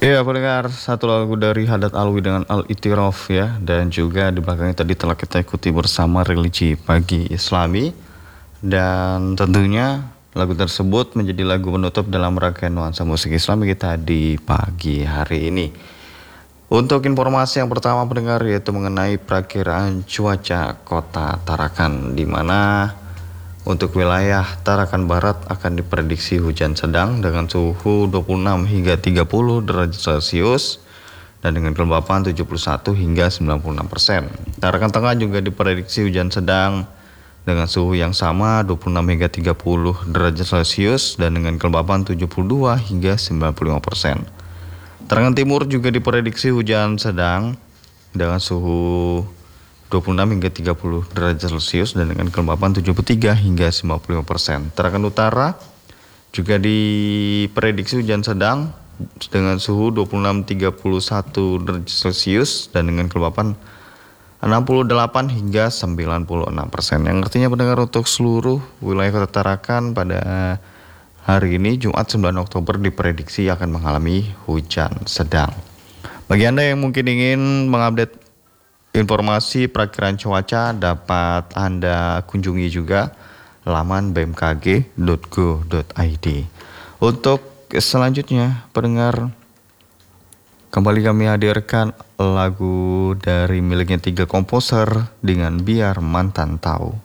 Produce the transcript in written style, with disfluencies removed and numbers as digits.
Iya, pendengar satu lagu dari Haddad Alwi dengan Al-Itiraf ya. Dan juga di belakangnya tadi telah kita ikuti bersama religi pagi Islami. Dan tentunya lagu tersebut menjadi lagu penutup dalam rangkaian nuansa musik Islami kita di pagi hari ini. Untuk informasi yang pertama pendengar yaitu mengenai perakiraan cuaca kota Tarakan, di mana untuk wilayah Tarakan Barat akan diprediksi hujan sedang dengan suhu 26 hingga 30 derajat Celcius dan dengan kelembapan 71 hingga 96%. Tarakan Tengah juga diprediksi hujan sedang dengan suhu yang sama 26 hingga 30 derajat Celcius dan dengan kelembapan 72 hingga 95%. Tarakan Timur juga diprediksi hujan sedang dengan suhu 26 hingga 30 derajat Celcius dan dengan kelembapan 73 hingga 55%. Tarakan Utara juga diprediksi hujan sedang dengan suhu 26 31 derajat Celcius dan dengan kelembapan 68 hingga 96%. Yang artinya pendengar untuk seluruh wilayah Kota Tarakan pada hari ini Jumat 9 Oktober diprediksi akan mengalami hujan sedang. Bagi Anda yang mungkin ingin mengupdate informasi perakiraan cuaca, dapat Anda kunjungi juga laman bmkg.go.id. Untuk selanjutnya, pendengar, kembali kami hadirkan lagu dari miliknya 3 komposer dengan Biar Mantan Tahu.